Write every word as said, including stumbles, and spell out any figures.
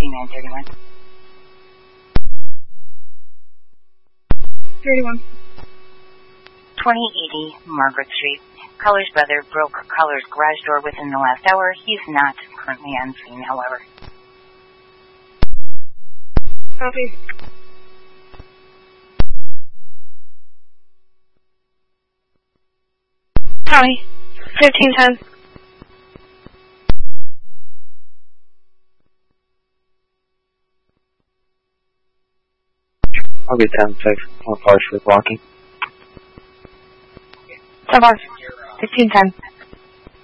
forty-nine thirty-one. thirty-one. twenty eighty Margaret Street. Color's brother broke Color's garage door within the last hour. He's not currently on scene, however. Copy. Copy. fifteen ten. I'll be ten six. I'm partially blocking. So far. fifteen ten.